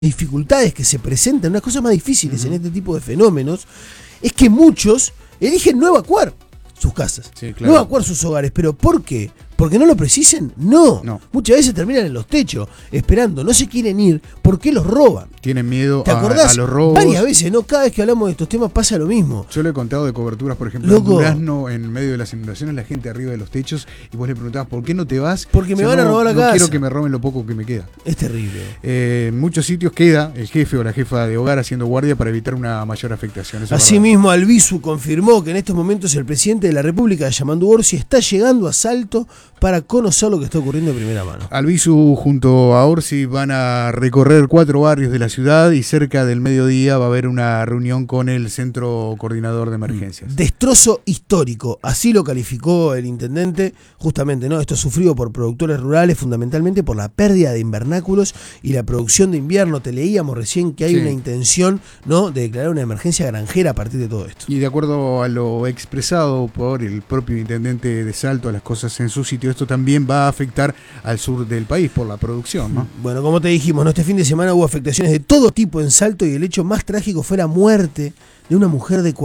dificultades que se presentan, unas cosas más difíciles en este tipo de fenómenos, es que muchos eligen no evacuar sus casas, sí, claro. No evacuar sus hogares. ¿Pero por qué? ¿Porque no lo precisen? No. Muchas veces terminan en los techos, esperando, no se quieren ir, porque los roban. Tienen miedo ¿Te acordás? A los robos. Varias veces, ¿no? Cada vez que hablamos de estos temas pasa lo mismo. Yo le he contado de coberturas, por ejemplo, en Durazno, en medio de las inundaciones, la gente arriba de los techos, y vos le preguntabas, ¿por qué no te vas? Porque me van a robar la casa. No quiero que me roben lo poco que me queda. Es terrible. En muchos sitios queda el jefe o la jefa de hogar haciendo guardia para evitar una mayor afectación. Asimismo, Albizu confirmó que en estos momentos el presidente de la República, Yamandu Orsi, está llegando a Salto para conocer lo que está ocurriendo de primera mano. Albizu junto a Orsi van a recorrer 4 barrios de la ciudad y cerca del mediodía va a haber una reunión con el Centro Coordinador de Emergencias. Destrozo histórico, así lo calificó el intendente, justamente, ¿no? Esto es sufrido por productores rurales, fundamentalmente por la pérdida de invernáculos y la producción de invierno. Te leíamos recién que hay una intención, ¿no?, de declarar una emergencia granjera a partir de todo esto. Y de acuerdo a lo expresado por el propio intendente de Salto, las cosas en su sitio, esto también va a afectar al sur del país por la producción, ¿no? Bueno, como te dijimos, ¿no? Este fin de semana hubo afectaciones de todo tipo en Salto y el hecho más trágico fue la muerte de una mujer de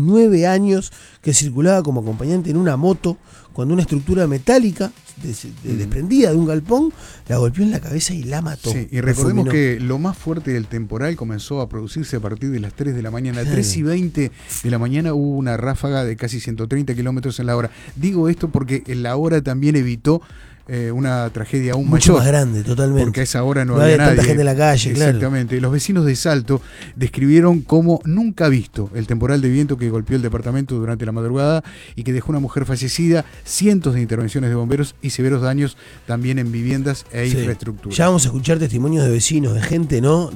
49 años que circulaba como acompañante en una moto cuando una estructura metálica desprendida de un galpón la golpeó en la cabeza y la mató. Sí, y recordemos que lo más fuerte del temporal comenzó a producirse a partir de las 3 de la mañana. A 3:20 de la mañana hubo una ráfaga de casi 130 kilómetros en la hora. Digo esto porque la hora también evitó una tragedia aún mucho mayor. Más grande, totalmente. Porque a esa hora no había nadie. Tanta gente en la calle, Exactamente. Claro. Los vecinos de Salto describieron como nunca visto el temporal de viento que golpeó el departamento durante la madrugada y que dejó una mujer fallecida, cientos de intervenciones de bomberos y severos daños también en viviendas e infraestructura. Ya vamos a escuchar testimonios de vecinos, de gente, ¿no?,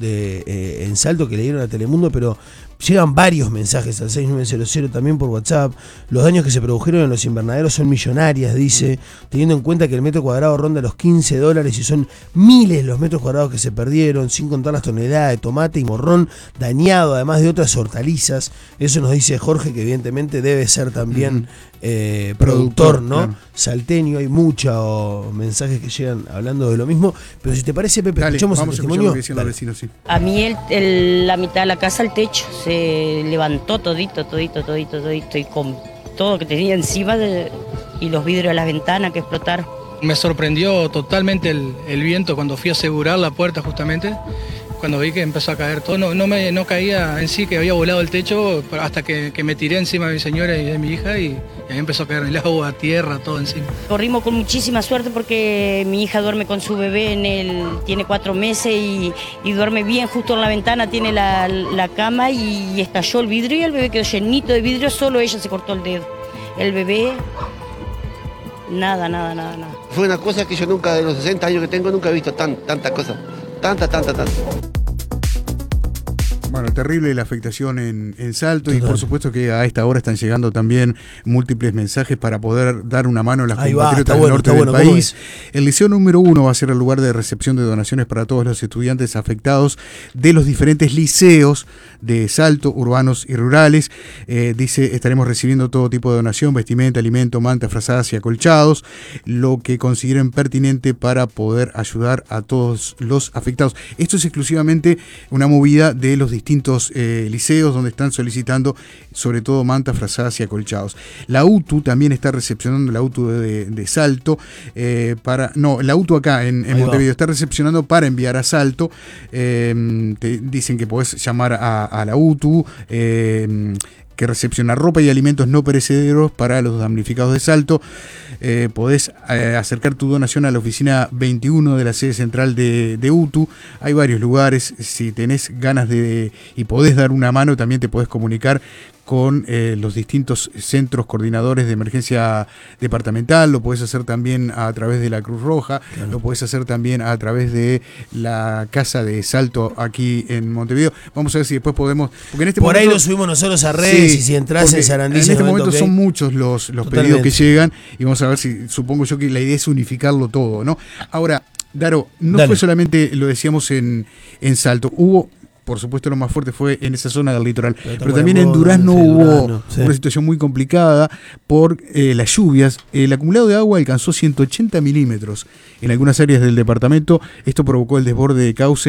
en Salto que le dieron a Telemundo, pero llegan varios mensajes al 6900 también por WhatsApp. Los daños que se produjeron en los invernaderos son millonarias, dice, teniendo en cuenta que el metro cuadrado ronda los $15 y son miles los metros cuadrados que se perdieron, sin contar las toneladas de tomate y morrón dañado, además de otras hortalizas. Eso nos dice Jorge, que evidentemente debe ser también productor, ¿no? Claro. Salteño. Hay muchos mensajes que llegan hablando de lo mismo, pero si te parece, Pepe, escuchamos el testimonio. A mí la mitad de la casa, el techo, se levantó todito, y con todo que tenía encima y los vidrios de las ventanas que explotaron. Me sorprendió totalmente el viento cuando fui a asegurar la puerta justamente, cuando vi que empezó a caer todo. No caía en sí, que había volado el techo, hasta que me tiré encima de mi señora y de mi hija y ahí empezó a caer el agua, tierra, todo encima. Corrimos con muchísima suerte porque mi hija duerme con su bebé, tiene 4 meses y duerme bien justo en la ventana, tiene la cama y estalló el vidrio y el bebé quedó llenito de vidrio, solo ella se cortó el dedo. El bebé, nada. Fue una cosa que yo nunca, de los 60 años que tengo, nunca he visto tanta cosa. Tanta. Bueno, terrible la afectación en Salto. Total. Y por supuesto que a esta hora están llegando también múltiples mensajes para poder dar una mano a las compatriotas del norte del país. El liceo número 1 va a ser el lugar de recepción de donaciones para todos los estudiantes afectados de los diferentes liceos de Salto, urbanos y rurales. Dice, estaremos recibiendo todo tipo de donación, vestimenta, alimento, mantas, frazadas y acolchados, lo que consideren pertinente para poder ayudar a todos los afectados. Esto es exclusivamente una movida de los distintos liceos donde están solicitando sobre todo mantas, frazadas y acolchados. La UTU también está recepcionando, la UTU de Salto, la UTU acá en Montevideo está recepcionando para enviar a Salto. Te dicen que podés llamar a la UTU, que recepciona ropa y alimentos no perecederos para los damnificados de Salto. Podés acercar tu donación a la oficina 21 de la sede central de UTU. Hay varios lugares. Si tenés ganas y podés dar una mano, también te podés comunicar con los distintos centros coordinadores de emergencia departamental. Lo podés hacer también a través de la Cruz Roja, lo podés hacer también a través de la Casa de Salto aquí en Montevideo. Vamos a ver si después podemos, porque en este por momento, ahí lo subimos nosotros a redes, y si entras en Sarandí en este momento son muchos los pedidos que llegan, y vamos a ver si, supongo yo que la idea es unificarlo todo, ¿no? Ahora, Daro, no fue solamente, lo decíamos en Salto, hubo, por supuesto, lo más fuerte fue en esa zona del litoral, pero también en Durazno hubo una situación muy complicada por las lluvias. El acumulado de agua alcanzó 180 milímetros en algunas áreas del departamento. Esto provocó el desborde de cauce